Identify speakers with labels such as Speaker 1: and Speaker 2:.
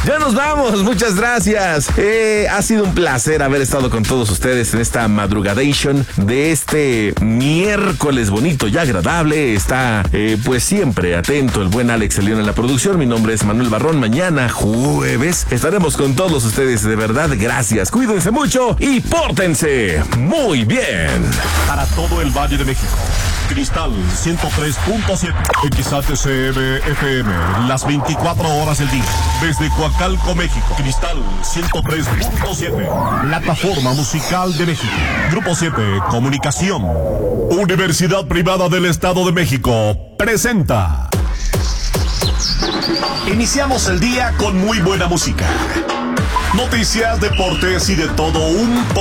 Speaker 1: Ya nos vamos, muchas gracias. Ha sido un placer haber estado con todos ustedes en esta madrugadation de este miércoles bonito y agradable. Está pues siempre atento el buen Alex León en la producción. Mi nombre es Manuel Barrón. Mañana jueves estaremos con todos ustedes. De verdad, gracias. Cuídense mucho y pórtense muy bien.
Speaker 2: Para todo el Valle de México, Cristal 103.7 XHCM FM, las 24 horas del día. Desde Coacalco, México, Cristal 103.7, Plataforma Musical de México. Grupo 7, Comunicación. Universidad Privada del Estado de México presenta. Iniciamos el día con muy buena música, noticias, deportes y de todo un poco.